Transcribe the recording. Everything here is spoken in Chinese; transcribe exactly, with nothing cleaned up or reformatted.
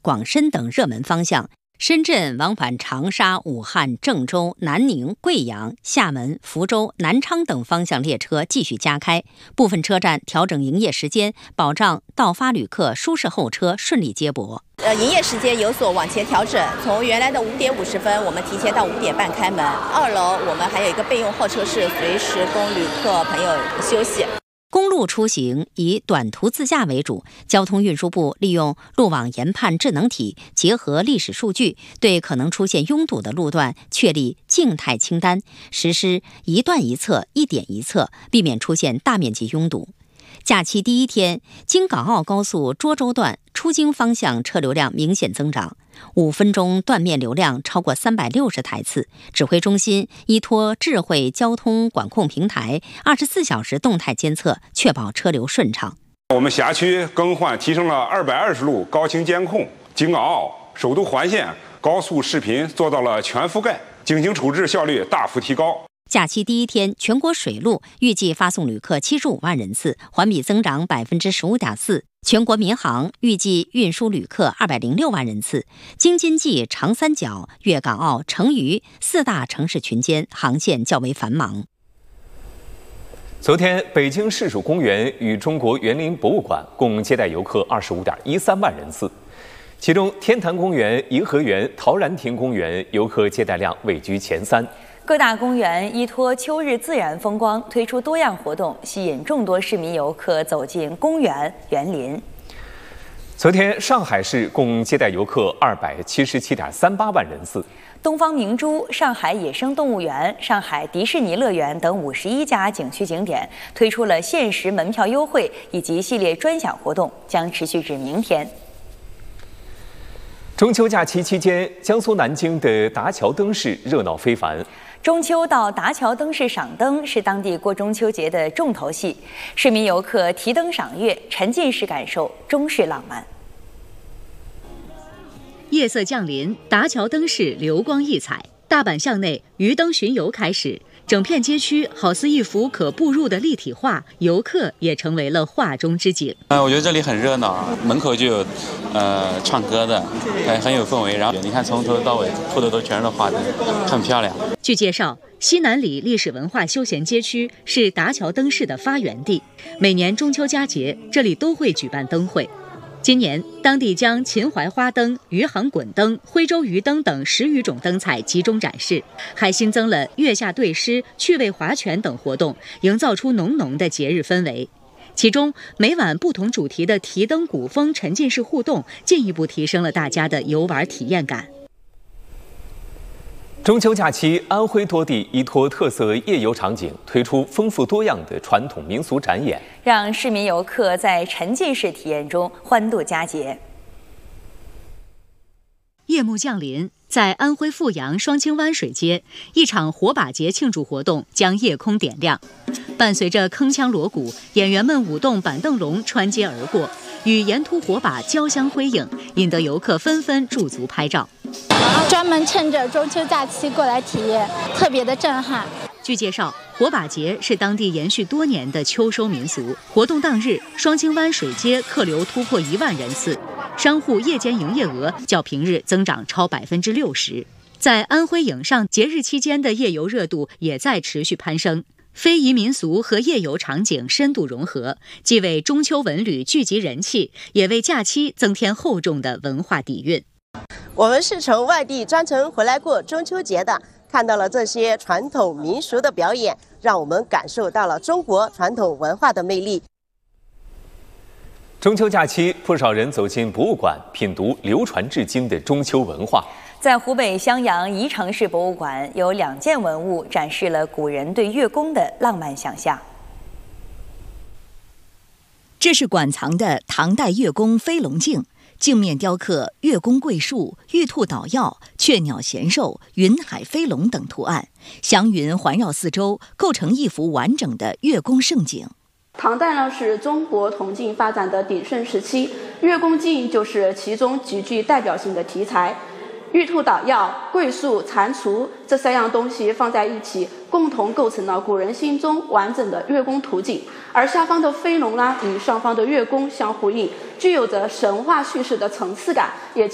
广深等热门方向。深圳往返长沙、武汉、郑州、南宁、贵阳、厦门、福州、南昌等方向列车继续加开，部分车站调整营业时间，保障到发旅客舒适候车顺利接驳。 呃，营业时间有所往前调整，从原来的五点五十分，我们提前到五点半开门。二楼我们还有一个备用候车室，随时供旅客朋友休息。 公路出行以短途自驾为主，交通运输部利用路网研判智能体，结合历史数据，对可能出现拥堵的路段确立静态清单，实施一段一测、一点一测，避免出现大面积拥堵。假期第一天，京港澳高速涿州段出京方向车流量明显增长，五分钟断面流量超过三百六十台次。指挥中心依托智慧交通管控平台，二十四小时动态监测，确保车流顺畅。 我们辖区更换提升了二百二十路高清监控，京港澳首都环线高速视频做到了全覆盖，警情处置效率大幅提高。 假期第一天，全国水路预计发送旅客七十五万人次，环比增长百分之十五点四。全国民航预计运输旅客二百零六万人次。京津冀、长三角、粤港澳、成渝四大城市群间航线较为繁忙。 昨天，北京市属公园与中国园林博物馆共接待游客二十五点一三万人次，其中天坛公园、颐和园、陶然亭公园游客接待量位居前三。 各大公园依托秋日自然风光，推出多样活动，吸引众多市民游客走进公园园林。 昨天，上海市共接待游客二百七十七点三八万人次。 东方明珠、上海野生动物园、上海迪士尼乐园等五十一家景区景点推出了限时门票优惠以及系列专享活动，将持续至明天。 中秋假期期间，江苏南京的达桥灯饰热闹非凡。 中秋到达桥灯饰赏灯是当地过中秋节的重头戏，市民游客提灯赏月，沉浸式感受中式浪漫。 夜色降临，达桥灯饰流光溢彩，大阪巷内鱼灯巡游开始，整片街区好似一幅可步入的立体画，游客也成为了画中之景。 呃，我觉得这里很热闹，门口就有呃唱歌的，呃很有氛围。然后你看从头到尾铺的都全是画灯，很漂亮。 据介绍，西南里历史文化休闲街区是达桥灯饰的发源地，每年中秋佳节，这里都会举办灯会。今年，当地将秦淮花灯、余杭滚灯、徽州鱼灯等十余种灯彩集中展示，还新增了月下对诗、趣味划拳等活动，营造出浓浓的节日氛围。其中，每晚不同主题的提灯古风沉浸式互动，进一步提升了大家的游玩体验感。 中秋假期，安徽多地依托特色夜游场景，推出丰富多样的传统民俗展演， 让市民游客在沉浸式体验中欢度佳节。 夜幕降临，在安徽阜阳双清湾水街，一场火把节庆祝活动将夜空点亮。伴随着铿锵锣鼓，演员们舞动板凳龙穿街而过，与沿途火把交相辉映，引得游客纷纷驻足拍照。 专门趁着中秋假期过来体验，特别的震撼。 据介绍，火把节是当地延续多年的秋收民俗。活动当日，双清湾水街客流突破一万人次，商户夜间营业额较平日增长超百分之六十。在安徽颍上，节日期间的夜游热度也在持续攀升。非遗民俗和夜游场景深度融合，既为中秋文旅聚集人气，也为假期增添厚重的文化底蕴。 我们是从外地专程回来过中秋节的，看到了这些传统民俗的表演，让我们感受到了中国传统文化的魅力。 中秋假期，不少人走进博物馆，品读流传至今的中秋文化。 在湖北襄阳宜城市博物馆，有两件文物展示了古人对月宫的浪漫想象。 这是馆藏的唐代月宫飞龙镜，镜面雕刻月宫桂树、玉兔捣药、雀鸟衔寿、云海飞龙等图案，祥云环绕四周，构成一幅完整的月宫盛景。 唐代呢是中国铜镜发展的鼎盛时期，月宫镜就是其中极具代表性的题材。玉兔捣药、桂树、蟾蜍这三样东西放在一起，共同构成了古人心中完整的月宫图景。而下方的飞龙呢，与上方的月宫相呼应，具有着神话叙事的层次感，也